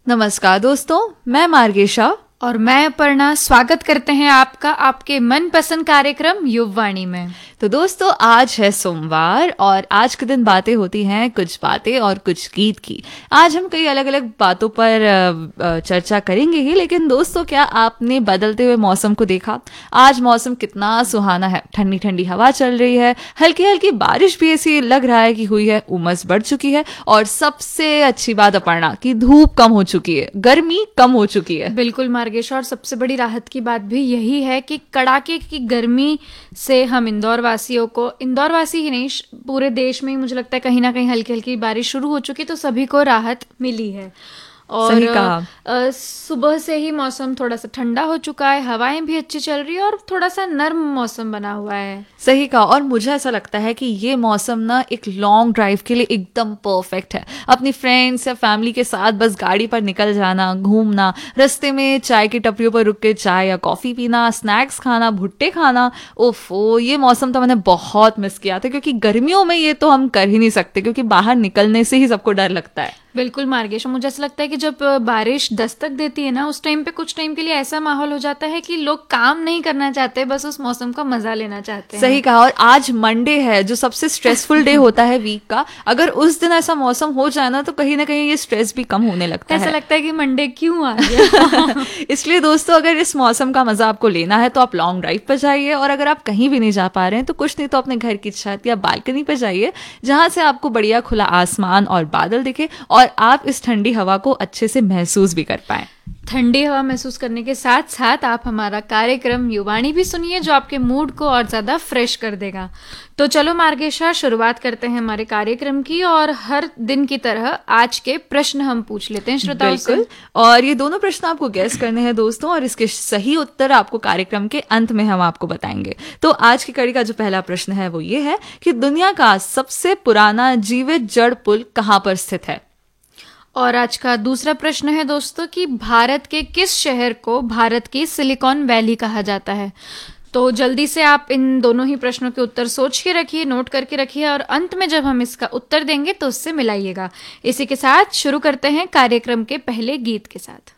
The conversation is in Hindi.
नमस्कार दोस्तों, मैं मार्गेशा और मैं अपर्णा स्वागत करते हैं आपका आपके मनपसंद कार्यक्रम युववाणी में। तो दोस्तों, आज है सोमवार और आज के दिन बातें होती हैं कुछ बातें और कुछ गीत की। आज हम कई अलग अलग बातों पर चर्चा करेंगे ही, लेकिन दोस्तों क्या आपने बदलते हुए मौसम को देखा? आज मौसम कितना सुहाना है, ठंडी ठंडी हवा चल रही है, हल्की हल्की बारिश भी ऐसी लग रहा है कि हुई है, उमस बढ़ चुकी है और सबसे अच्छी बात अपर्णा की धूप कम हो चुकी है, गर्मी कम हो चुकी है। बिल्कुल मार्गेश, और सबसे बड़ी राहत की बात भी यही है कि कड़ाके की गर्मी से हम इंदौर वासी ही नहीं, पूरे देश में मुझे लगता है कहीं ना कहीं हल्की हल्की बारिश शुरू हो चुकी, तो सभी को राहत मिली है। और सही कहा। सुबह से ही मौसम थोड़ा सा ठंडा हो चुका है, हवाएं भी अच्छी चल रही है और थोड़ा सा नर्म मौसम बना हुआ है। सही कहा। और मुझे ऐसा लगता है कि ये मौसम ना एक लॉन्ग ड्राइव के लिए एकदम परफेक्ट है। अपनी फ्रेंड्स या फैमिली के साथ बस गाड़ी पर निकल जाना, घूमना, रास्ते में चाय की टपरियों पर रुक के चाय या कॉफी पीना, स्नैक्स खाना, भुट्टे खाना। ओफो, ये मौसम तो मैंने बहुत मिस किया था, क्योंकि गर्मियों में ये तो हम कर ही नहीं सकते, क्योंकि बाहर निकलने से ही सबको डर लगता है। बिल्कुल मार्गेश, मुझे ऐसा लगता है कि जब बारिश दस्तक देती है ना, उस टाइम पे कुछ टाइम के लिए ऐसा माहौल हो जाता है कि लोग काम नहीं करना चाहते, बस उस मौसम का मजा लेना चाहते हैं। सही कहा। और आज मंडे है, जो सबसे स्ट्रेसफुल डे होता है वीक का। अगर उस दिन ऐसा मौसम हो जाए ना, तो कहीं ना कहीं ये स्ट्रेस भी कम होने लगता है। ऐसा लगता है कि मंडे क्यों आ गया। इसलिए दोस्तों, अगर इस मौसम का मजा आपको लेना है तो आप लॉन्ग ड्राइव पर जाइए, और अगर आप कहीं भी नहीं जा पा रहे हैं तो कुछ नहीं तो अपने घर की छत या बालकनी पर जाइए, जहां से आपको बढ़िया खुला आसमान और बादल दिखे और आप इस ठंडी हवा को अच्छे से महसूस भी कर पाए। ठंडी हवा महसूस करने के साथ साथ आप हमारा कार्यक्रम युवाणी भी सुनिए, जो आपके मूड को और ज्यादा फ्रेश कर देगा। तो चलो मार्गेशा, शुरुआत करते हैं हमारे कार्यक्रम की, और हर दिन की तरह आज के प्रश्न हम पूछ लेते हैं श्रोताओं से। और ये दोनों प्रश्न आपको गैस करने हैं दोस्तों, और इसके सही उत्तर आपको कार्यक्रम के अंत में हम आपको बताएंगे। तो आज की कड़ी का जो पहला प्रश्न है वो ये है कि दुनिया का सबसे पुराना जीवित जड़ पुल कहाँ पर स्थित है? और आज का दूसरा प्रश्न है दोस्तों कि भारत के किस शहर को भारत की सिलिकॉन वैली कहा जाता है? तो जल्दी से आप इन दोनों ही प्रश्नों के उत्तर सोच के रखिए, नोट करके रखिए, और अंत में जब हम इसका उत्तर देंगे तो उससे मिलाइएगा। इसी के साथ शुरू करते हैं कार्यक्रम के पहले गीत के साथ।